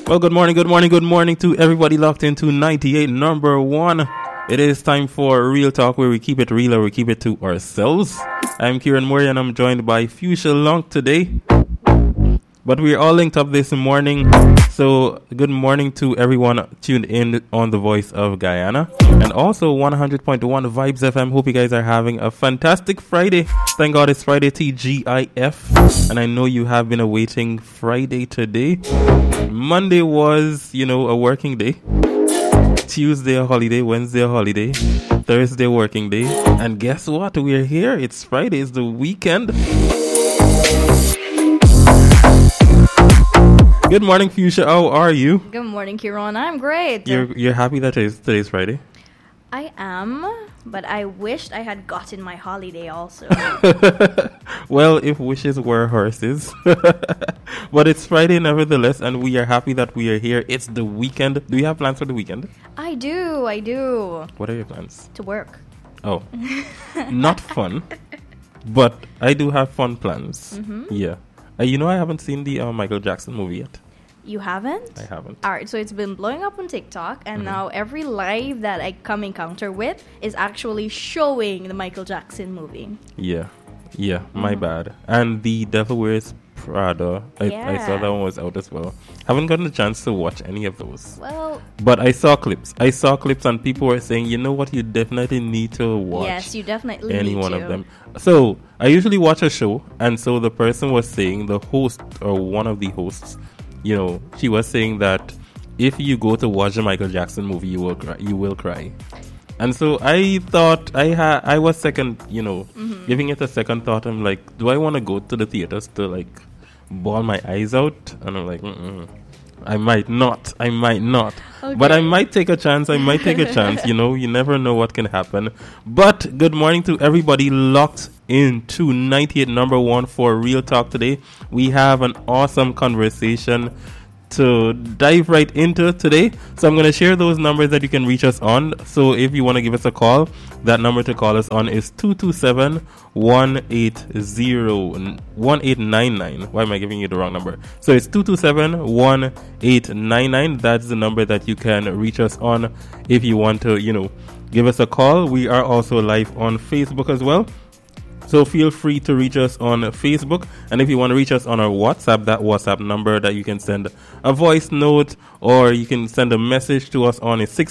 Well, good morning, good morning, good morning to everybody locked into 98 number one. It is time for Real Talk, where we keep it real or we keep it to ourselves. I'm Kieran Murray and I'm joined by Fuchsia Long today. But we're all linked up this morning. So good morning to everyone tuned in on the Voice of Guyana. And also 100.1 Vibes FM. Hope you guys are having a fantastic Friday. Thank God it's Friday TGIF. And I know you have been awaiting Friday today. Monday was, a working day. Tuesday a holiday, Wednesday a holiday, Thursday a working day. And guess what? We're here. It's Friday. It's the weekend. Good morning, Fuchsia. How are you? Good morning, Kieran. I'm great. You're happy that today's Friday? I am, but I wished I had gotten my holiday also. Well, if wishes were horses. But it's Friday nevertheless, and we are happy that we are here. It's the weekend. Do you have plans for the weekend? I do. What are your plans? To work. Oh, not fun. But I do have fun plans. Mm-hmm. Yeah. I haven't seen the Michael Jackson movie yet. You haven't? I haven't. All right, so it's been blowing up on TikTok, and now every live that I come encounter with is actually showing the Michael Jackson movie. Yeah, my bad. And The Devil Wears Prada, I saw that one was out as well. Haven't gotten a chance to watch any of those. Well, but I saw clips and people were saying, you know what, you definitely need to watch. Yes, you definitely any need one to. of them. So I usually watch a show, and so the person was saying, the host or one of the hosts, she was saying that if you go to watch the Michael Jackson movie, you will cry. And so I thought I was second, giving it a second thought. I'm like, do I want to go to the theaters to bawl my eyes out? And I'm like, I might not. Okay. But I might take a chance. You never know what can happen. But good morning to everybody locked into 98 number one for Real Talk today. We have an awesome conversation to dive right into today. So I'm going to share those numbers that you can reach us on. So if you want to give us a call, that number to call us on is 227-180-1899. Why am I giving you the wrong number? So it's 227-1899. That's the number that you can reach us on if you want to, give us a call. We are also live on Facebook as well. So feel free to reach us on Facebook. And if you want to reach us on our WhatsApp, that WhatsApp number that you can send a voice note or you can send a message to us on is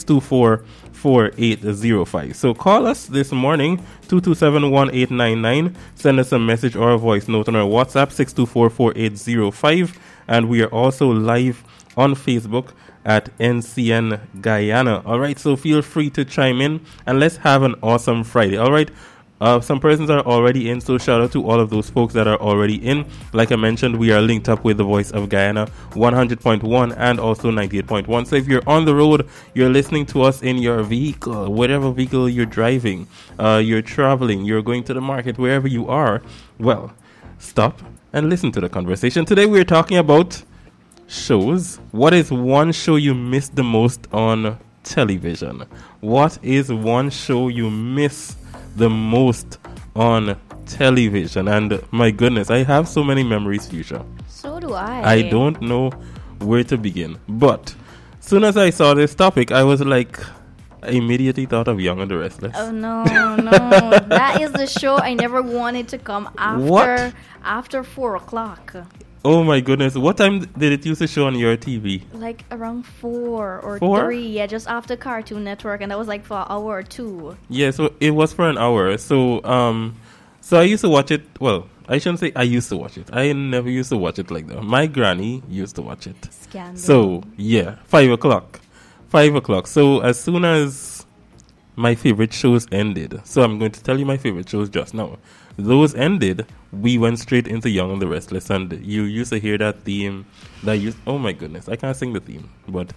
624-4805. So call us this morning, 227-1899. Send us a message or a voice note on our WhatsApp, 624-4805. And we are also live on Facebook at NCN Guyana. All right, so feel free to chime in and let's have an awesome Friday. All right. Some persons are already in, so shout out to all of those folks that are already in. Like I mentioned, we are linked up with the Voice of Guyana 100.1 and also 98.1. So if you're on the road, you're listening to us in your vehicle, whatever vehicle you're driving, you're traveling, you're going to the market, wherever you are, well, stop and listen to the conversation. Today we're talking about shows. What is one show you miss the most on television? What is one show you miss the most on television? And my goodness, I have so many memories, Fuchsia. So do I. I don't know where to begin. But as soon as I saw this topic, I was like, I immediately thought of Young and the Restless. Oh no. That is the show I never wanted to come after 4 o'clock. Oh my goodness. What time did it used to show on your TV? Like around 4 or 3. Yeah, just after Cartoon Network. And that was like for an hour or 2. Yeah, so it was for an hour. So I used to watch it. Well, I shouldn't say I used to watch it. I never used to watch it like that. My granny used to watch it. Scandal. So, yeah, 5 o'clock. 5 o'clock. So as soon as my favorite shows ended. So I'm going to tell you my favorite shows just now. Those ended, we went straight into Young and the Restless, and you used to hear that theme oh my goodness, I can't sing the theme, but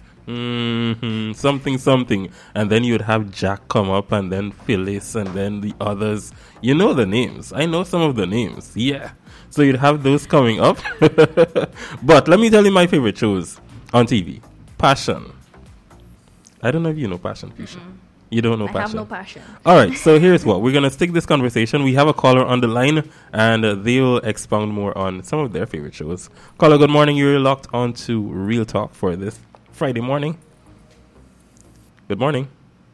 something, and then you'd have Jack come up, and then Phyllis, and then the others. You know the names. I know some of the names, yeah. So you'd have those coming up. But let me tell you my favorite shows on TV. Passion. I don't know if you know Passion, Fuchsia. You don't know I passion. have no passion. All right, so here's what. We're going to stick this conversation. We have a caller on the line, and they'll expound more on some of their favorite shows. Caller, good morning. You're locked on to Real Talk for this Friday morning. Good morning.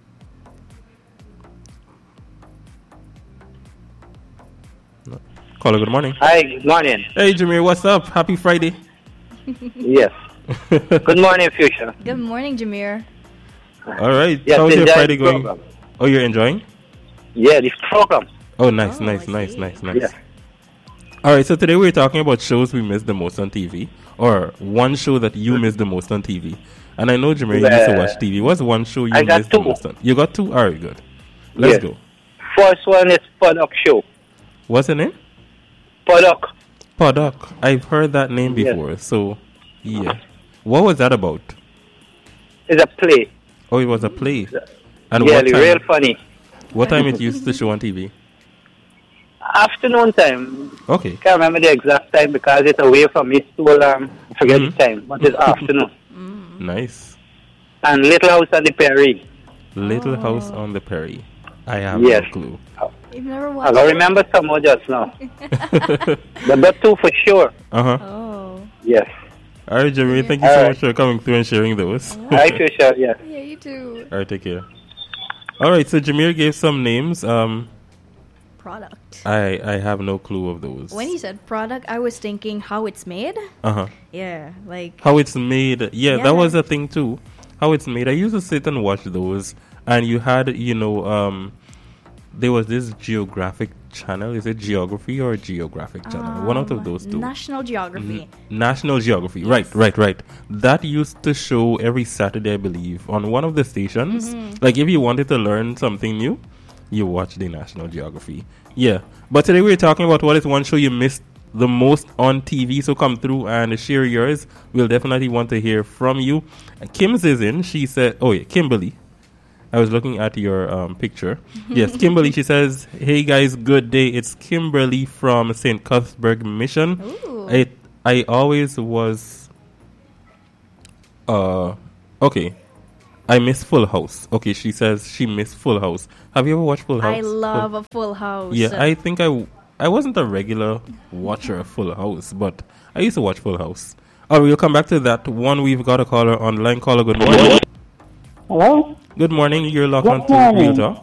No. Caller, good morning. Hi, good morning. Hey, Jameer, what's up? Happy Friday. Yes. Good morning, Future. Good morning, Jameer. All right. Yes, How's your enjoy Friday the going? program. Oh, you're enjoying? Yeah, this program. Oh, nice, Oh, nice, I nice, see. nice, nice. Yeah. All right, so today we're talking about shows we missed the most on TV, or one show that you missed the most on TV. And I know, Jameer, you used to watch TV. What's one show you I got missed the two. most on? You got two? All right, good. Let's Yes. go. First one is Poddock Show. What's the name? Poddock. Poddock. I've heard that name Yes. before, so yeah. What was that about? It's a play. Oh, it was a play. And Yeah, what time? real funny. What time it used to show on TV? Afternoon time. Okay. Can't remember the exact time because it's away from me so long. I forget the time, but it's afternoon. Nice. And Little House on the Prairie. Little House on the Prairie. I have Yes. no clue. You've never I watched don't it? remember some more just now. But the two for sure. Uh-huh. Oh. Yes. All right, Jeremy, thank you All so right. much for coming through and sharing those. Hi, Future. Yeah. Yeah, you too. All right, take care. All right, so Jameer gave some names. Product. I have no clue of those. When he said product, I was thinking how it's made. Uh-huh. Yeah, like How it's made. Yeah, Yeah. that was a thing too. How it's made. I used to sit and watch those, and you had, there was this geographic channel. Is it Geography or Geographic channel? One out of those two. National Geography. National Geography. Yes. Right. That used to show every Saturday, I believe, on one of the stations. Like if you wanted to learn something new, you watch the National Geography. Yeah. But today we're talking about what is one show you missed the most on TV. So come through and share yours. We'll definitely want to hear from you. Kim's is in. She said, oh yeah, Kimberly. I was looking at your picture. Yes, Kimberly, she says, hey guys, good day. It's Kimberly from St. Cuthbert Mission. Ooh. I always was... okay. I miss Full House. Okay, she says she missed Full House. Have you ever watched Full House? I love a Full House. Yeah, I think I wasn't a regular watcher of Full House, but I used to watch Full House. All right, we'll come back to that one. We've got a caller on line. Caller, good morning. Hello? Good morning. You're locked Good on to morning. Real Talk.